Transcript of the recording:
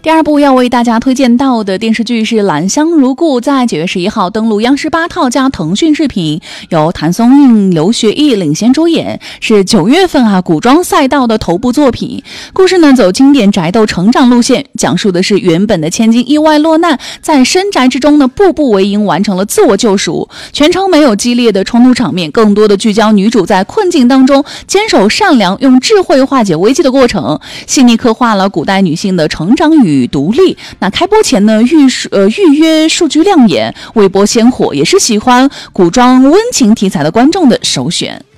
第二部要为大家推荐到的电视剧是《兰香如故》，在9月11号登陆央视8套加腾讯视频，由谭松韵、刘学义领衔主演，是9月份古装赛道的头部作品。故事呢走经典宅斗成长路线，讲述的是原本的千金意外落难，在深宅之中呢步步为营，完成了自我救赎。全程没有激烈的冲突场面，更多的聚焦女主在困境当中坚守善良，用智慧化解危机的过程，细腻刻画了古代女性的成长与独立。那开播前呢预约数据亮眼，微博鲜火，也是喜欢古装温情题材的观众的首选。